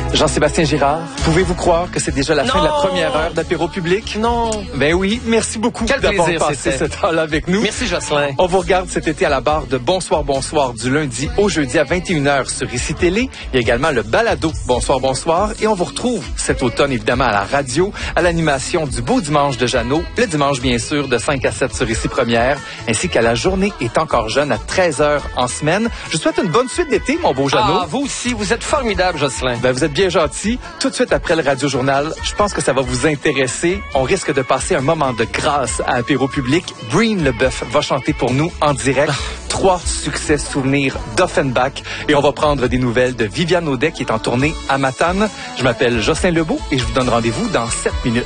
Jean-Sébastien Girard, pouvez-vous croire que c'est déjà la fin de la première heure d'apéro public? Non. Ben oui, merci beaucoup d'avoir passé ce temps-là avec nous. Merci, Jocelyn. On vous regarde cet été à la barre de Bonsoir, Bonsoir du lundi au jeudi à 21h sur ICI Télé. Il y a également le balado Bonsoir, Bonsoir. Et on vous retrouve cet automne, évidemment, à la radio, à l'animation du Beau Dimanche de Jeannot, le dimanche, bien sûr, de 5 à 7 sur ICI Première, ainsi qu'à la Journée est encore jeune à 13h en semaine. Je vous souhaite une bonne suite d'été, mon beau Jeannot. Ah, vous aussi, vous êtes formidable, Jocelyn. Ben, vous êtes bien gentil. Tout de suite après le Radio Journal, je pense que ça va vous intéresser. On risque de passer un moment de grâce à apéro public. Breen Leboeuf va chanter pour nous en direct 3 succès souvenirs d'Offenbach. Et on va prendre des nouvelles de Viviane Audet qui est en tournée à Matane. Je m'appelle Jocelyn Lebeau et je vous donne rendez-vous dans 7 minutes.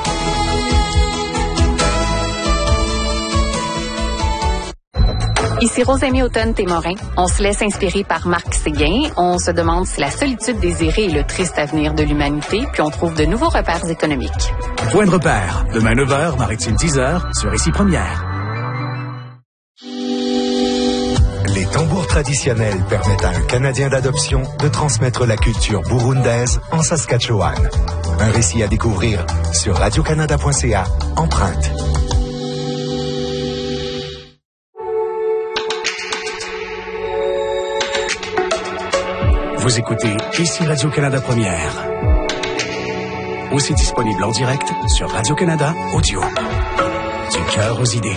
Ici Rosemée Automne-Témorin. On se laisse inspirer par Marc Séguin. On se demande si la solitude désirée est le triste avenir de l'humanité, puis on trouve de nouveaux repères économiques. Point de repère. Demain 9h, Maritime 10h, sur ICI Première. Les tambours traditionnels permettent à un Canadien d'adoption de transmettre la culture burundaise en Saskatchewan. Un récit à découvrir sur radiocanada.ca, Empreinte. Vous écoutez ici Radio-Canada Première. Aussi disponible en direct sur Radio-Canada Audio. Du cœur aux idées.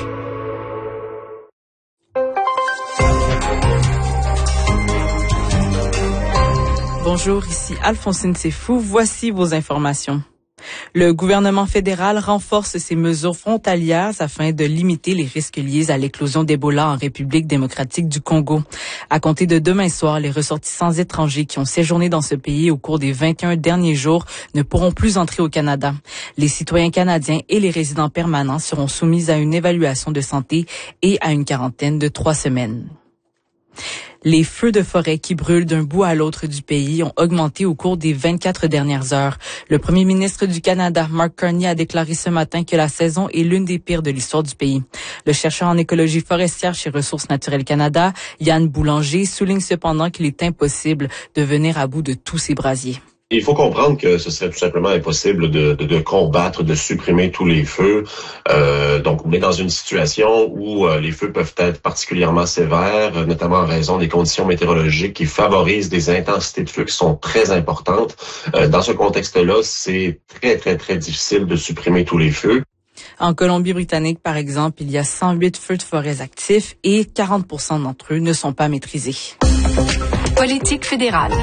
Bonjour, ici Alphonsine Sefou. Voici vos informations. Le gouvernement fédéral renforce ses mesures frontalières afin de limiter les risques liés à l'éclosion d'Ebola en République démocratique du Congo. À compter de demain soir, les ressortissants étrangers qui ont séjourné dans ce pays au cours des 21 derniers jours ne pourront plus entrer au Canada. Les citoyens canadiens et les résidents permanents seront soumis à une évaluation de santé et à une quarantaine de 3 semaines. Les feux de forêt qui brûlent d'un bout à l'autre du pays ont augmenté au cours des 24 dernières heures. Le premier ministre du Canada, Mark Carney, a déclaré ce matin que la saison est l'une des pires de l'histoire du pays. Le chercheur en écologie forestière chez Ressources naturelles Canada, Yann Boulanger, souligne cependant qu'il est impossible de venir à bout de tous ces brasiers. Il faut comprendre que ce serait tout simplement impossible de combattre, de supprimer tous les feux. Donc, on est dans une situation où les feux peuvent être particulièrement sévères, notamment en raison des conditions météorologiques qui favorisent des intensités de feu qui sont très importantes. Dans ce contexte-là, c'est très, très, très difficile de supprimer tous les feux. En Colombie-Britannique, par exemple, il y a 108 feux de forêt actifs et 40% d'entre eux ne sont pas maîtrisés. Politique fédérale.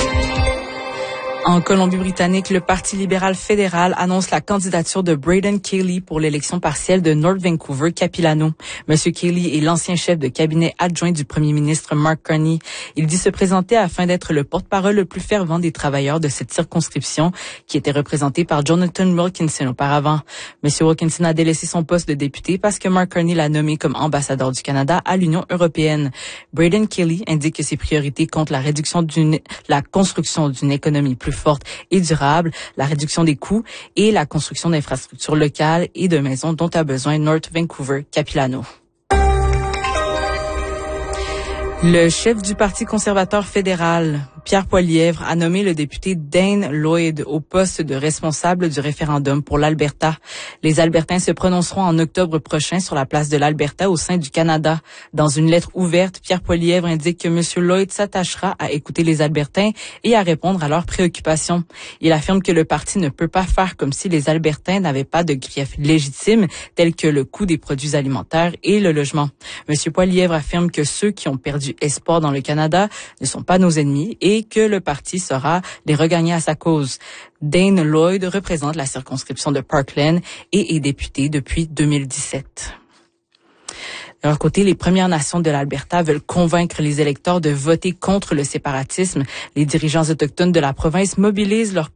En Colombie-Britannique, le Parti libéral fédéral annonce la candidature de Braden Kelly pour l'élection partielle de North Vancouver-Capilano. Monsieur Kelly est l'ancien chef de cabinet adjoint du premier ministre Mark Carney. Il dit se présenter afin d'être le porte-parole le plus fervent des travailleurs de cette circonscription qui était représentée par Jonathan Wilkinson auparavant. Monsieur Wilkinson a délaissé son poste de député parce que Mark Carney l'a nommé comme ambassadeur du Canada à l'Union européenne. Braden Kelly indique que ses priorités comptent la construction d'une économie plus forte et durable, la réduction des coûts et la construction d'infrastructures locales et de maisons dont a besoin North Vancouver-Capilano. Le chef du Parti conservateur fédéral, Pierre Poilievre, a nommé le député Dane Lloyd au poste de responsable du référendum pour l'Alberta. Les Albertains se prononceront en octobre prochain sur la place de l'Alberta au sein du Canada. Dans une lettre ouverte, Pierre Poilievre indique que M. Lloyd s'attachera à écouter les Albertains et à répondre à leurs préoccupations. Il affirme que le parti ne peut pas faire comme si les Albertains n'avaient pas de griefs légitimes tels que le coût des produits alimentaires et le logement. M. Poilievre affirme que ceux qui ont perdu espoir dans le Canada ne sont pas nos ennemis et que le parti saura les regagner à sa cause. Dane Lloyd représente la circonscription de Parkland et est député depuis 2017. De leur côté, les Premières Nations de l'Alberta veulent convaincre les électeurs de voter contre le séparatisme. Les dirigeants autochtones de la province mobilisent leur